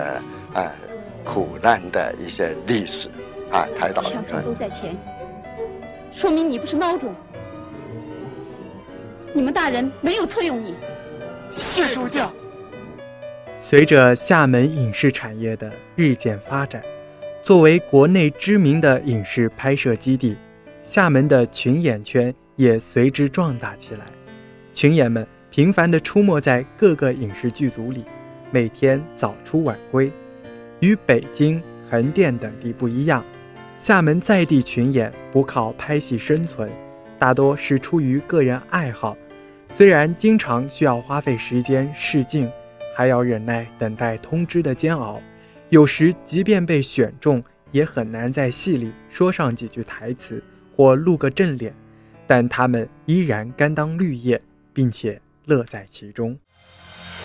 苦难的一些历史台岛枪手都在前，说明你不是孬种。你们大人没有错用你。 谢主教。 随着厦门影视产业的日渐发展，作为国内知名的影视拍摄基地，厦门的群演圈也随之壮大起来。群演们频繁地出没在各个影视剧组里，每天早出晚归。与北京、横店等地不一样，厦门在地群演不靠拍戏生存，大多是出于个人爱好。虽然经常需要花费时间试镜，还要忍耐等待通知的煎熬，有时即便被选中，也很难在戏里说上几句台词或露个正脸，但他们依然甘当绿叶，并且乐在其中。